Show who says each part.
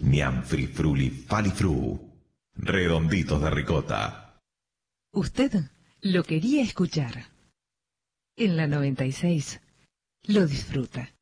Speaker 1: Niam frifruli falifru. Redonditos de ricota.
Speaker 2: Usted lo quería escuchar. En la 96 lo disfruta.